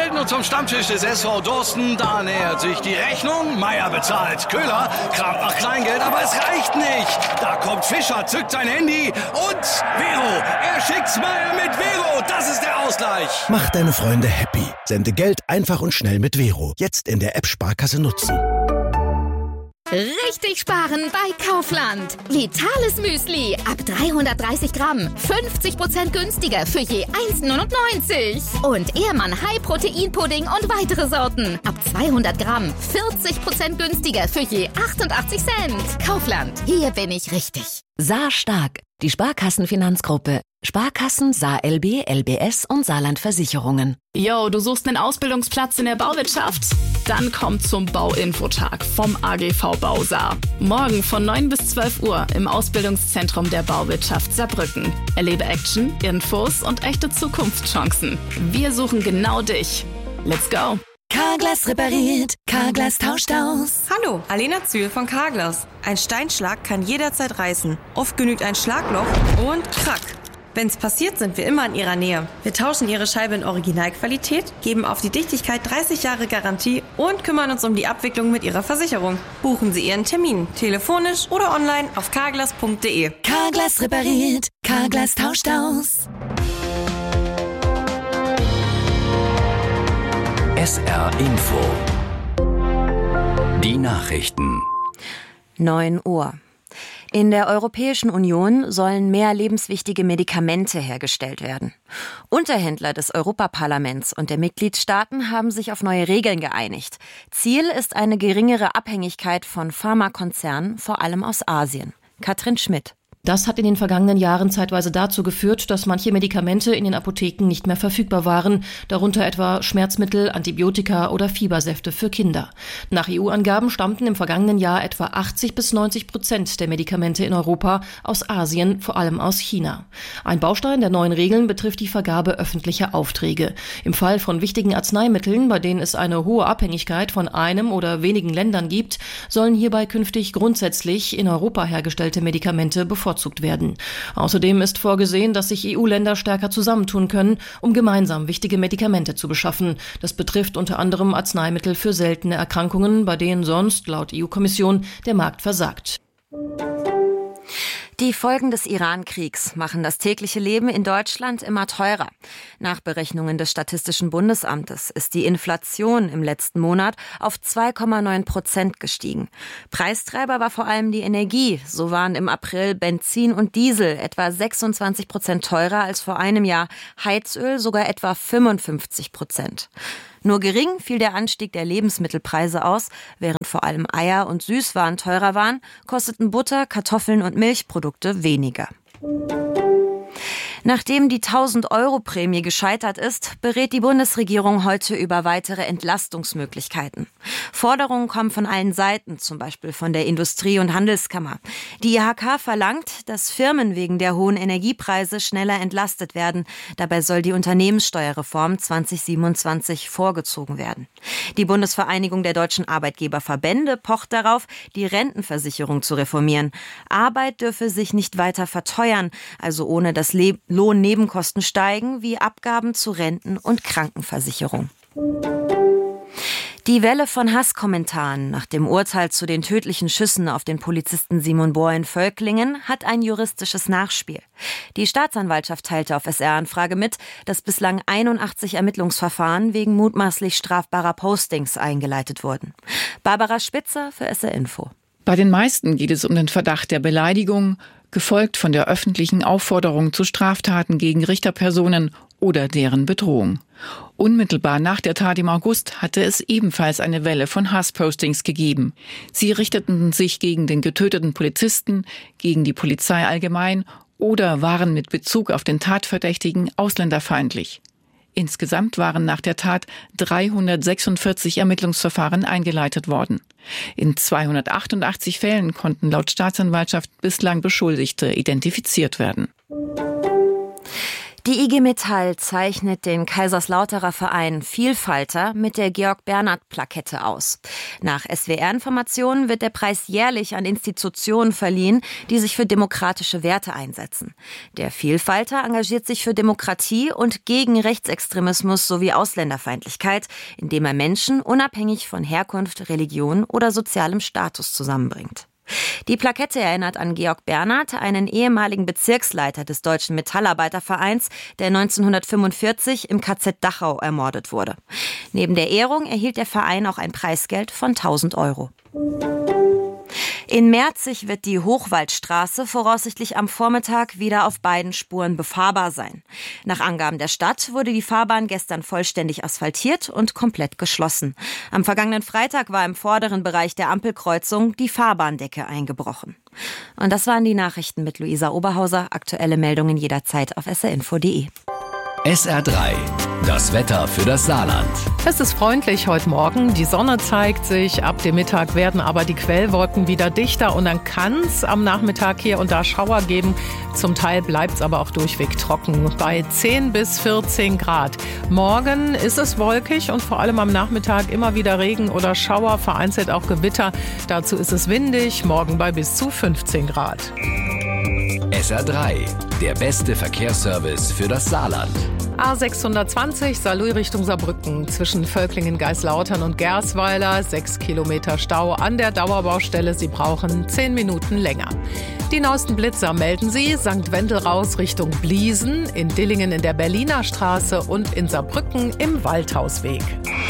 melden uns zum Stammtisch des SV Dorsten. Da nähert sich die Rechnung. Meier bezahlt. Köhler kramt nach Kleingeld, aber es reicht nicht. Da kommt Fischer, zückt sein Handy und Vero. Er schickt's Meier mit Vero. Das ist der Ausgleich. Mach deine Freunde happy. Sende Geld einfach und schnell mit Vero. Jetzt in der App Sparkasse nutzen. Richtig sparen bei Kaufland. Vitales Müsli ab 330 Gramm. 50% günstiger für je 1,99. Und Ehrmann High Protein Pudding und weitere Sorten. Ab 200 Gramm. 40% günstiger für je 88 Cent. Kaufland. Hier bin ich richtig. Saar Stark. Die Sparkassenfinanzgruppe. Sparkassen, Saar LB, LBS und Saarland Versicherungen. Yo, du suchst einen Ausbildungsplatz in der Bauwirtschaft? Dann komm zum Bauinfotag vom AGV Bau Saar. Morgen von 9 bis 12 Uhr im Ausbildungszentrum der Bauwirtschaft Saarbrücken. Erlebe Action, Infos und echte Zukunftschancen. Wir suchen genau dich. Let's go! Carglass repariert, Carglass tauscht aus. Hallo, Alena Zühl von Carglass. Ein Steinschlag kann jederzeit reißen. Oft genügt ein Schlagloch und krack. Wenn's passiert, sind wir immer in Ihrer Nähe. Wir tauschen Ihre Scheibe in Originalqualität, geben auf die Dichtigkeit 30 Jahre Garantie und kümmern uns um die Abwicklung mit Ihrer Versicherung. Buchen Sie Ihren Termin, telefonisch oder online auf carglass.de. Carglass repariert, Carglass tauscht aus. SR Info. Die Nachrichten. 9 Uhr. In der Europäischen Union sollen mehr lebenswichtige Medikamente hergestellt werden. Unterhändler des Europaparlaments und der Mitgliedstaaten haben sich auf neue Regeln geeinigt. Ziel ist eine geringere Abhängigkeit von Pharmakonzernen, vor allem aus Asien. Katrin Schmidt. Das hat in den vergangenen Jahren zeitweise dazu geführt, dass manche Medikamente in den Apotheken nicht mehr verfügbar waren, darunter etwa Schmerzmittel, Antibiotika oder Fiebersäfte für Kinder. Nach EU-Angaben stammten im vergangenen Jahr etwa 80-90% der Medikamente in Europa aus Asien, vor allem aus China. Ein Baustein der neuen Regeln betrifft die Vergabe öffentlicher Aufträge. Im Fall von wichtigen Arzneimitteln, bei denen es eine hohe Abhängigkeit von einem oder wenigen Ländern gibt, sollen hierbei künftig grundsätzlich in Europa hergestellte Medikamente bevorzugt werden. Außerdem ist vorgesehen, dass sich EU-Länder stärker zusammentun können, um gemeinsam wichtige Medikamente zu beschaffen. Das betrifft unter anderem Arzneimittel für seltene Erkrankungen, bei denen sonst, laut EU-Kommission, der Markt versagt. Die Folgen des Iran-Kriegs machen das tägliche Leben in Deutschland immer teurer. Nach Berechnungen des Statistischen Bundesamtes ist die Inflation im letzten Monat auf 2,9% gestiegen. Preistreiber war vor allem die Energie. So waren im April Benzin und Diesel etwa 26% teurer als vor einem Jahr, Heizöl sogar etwa 55%. Nur gering fiel der Anstieg der Lebensmittelpreise aus. Während vor allem Eier und Süßwaren teurer waren, kosteten Butter, Kartoffeln und Milchprodukte weniger. Nachdem die 1.000-Euro-Prämie gescheitert ist, berät die Bundesregierung heute über weitere Entlastungsmöglichkeiten. Forderungen kommen von allen Seiten, zum Beispiel von der Industrie- und Handelskammer. Die IHK verlangt, dass Firmen wegen der hohen Energiepreise schneller entlastet werden. Dabei soll die Unternehmenssteuerreform 2027 vorgezogen werden. Die Bundesvereinigung der deutschen Arbeitgeberverbände pocht darauf, die Rentenversicherung zu reformieren. Arbeit dürfe sich nicht weiter verteuern, also ohne dass Lohnnebenkosten steigen, wie Abgaben zu Renten- und Krankenversicherung. Die Welle von Hasskommentaren nach dem Urteil zu den tödlichen Schüssen auf den Polizisten Simon Bohr in Völklingen hat ein juristisches Nachspiel. Die Staatsanwaltschaft teilte auf SR-Anfrage mit, dass bislang 81 Ermittlungsverfahren wegen mutmaßlich strafbarer Postings eingeleitet wurden. Barbara Spitzer für SR Info. Bei den meisten geht es um den Verdacht der Beleidigung, gefolgt von der öffentlichen Aufforderung zu Straftaten gegen Richterpersonen oder deren Bedrohung. Unmittelbar nach der Tat im August hatte es ebenfalls eine Welle von Hasspostings gegeben. Sie richteten sich gegen den getöteten Polizisten, gegen die Polizei allgemein oder waren mit Bezug auf den Tatverdächtigen ausländerfeindlich. Insgesamt waren nach der Tat 346 Ermittlungsverfahren eingeleitet worden. In 288 Fällen konnten laut Staatsanwaltschaft bislang Beschuldigte identifiziert werden. Die IG Metall zeichnet den Kaiserslauterer Verein Vielfalter mit der Georg-Bernhard-Plakette aus. Nach SWR-Informationen wird der Preis jährlich an Institutionen verliehen, die sich für demokratische Werte einsetzen. Der Vielfalter engagiert sich für Demokratie und gegen Rechtsextremismus sowie Ausländerfeindlichkeit, indem er Menschen unabhängig von Herkunft, Religion oder sozialem Status zusammenbringt. Die Plakette erinnert an Georg Bernhard, einen ehemaligen Bezirksleiter des Deutschen Metallarbeitervereins, der 1945 im KZ Dachau ermordet wurde. Neben der Ehrung erhielt der Verein auch ein Preisgeld von 1.000 €. In Merzig wird die Hochwaldstraße voraussichtlich am Vormittag wieder auf beiden Spuren befahrbar sein. Nach Angaben der Stadt wurde die Fahrbahn gestern vollständig asphaltiert und komplett geschlossen. Am vergangenen Freitag war im vorderen Bereich der Ampelkreuzung die Fahrbahndecke eingebrochen. Und das waren die Nachrichten mit Luisa Oberhauser. Aktuelle Meldungen jederzeit auf srinfo.de. SR3, das Wetter für das Saarland. Es ist freundlich heute Morgen, die Sonne zeigt sich, ab dem Mittag werden aber die Quellwolken wieder dichter und dann kann es am Nachmittag hier und da Schauer geben. Zum Teil bleibt es aber auch durchweg trocken, bei 10 bis 14 Grad. Morgen ist es wolkig und vor allem am Nachmittag immer wieder Regen oder Schauer, vereinzelt auch Gewitter. Dazu ist es windig, morgen bei bis zu 15 Grad. SR3, der beste Verkehrsservice für das Saarland. A620 Saarlouis Richtung Saarbrücken zwischen Völklingen, Geislautern und Gersweiler. 6 Kilometer Stau an der Dauerbaustelle. Sie brauchen 10 Minuten länger. Die neuesten Blitzer melden Sie. St. Wendel raus Richtung Bliesen, in Dillingen in der Berliner Straße und in Saarbrücken im Waldhausweg.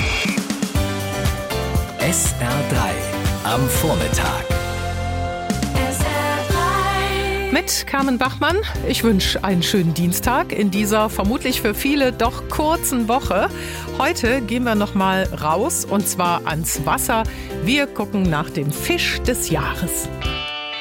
SR3 am Vormittag. Mit Carmen Bachmann. Ich wünsche einen schönen Dienstag in dieser vermutlich für viele doch kurzen Woche. Heute gehen wir noch mal raus und zwar ans Wasser. Wir gucken nach dem Fisch des Jahres.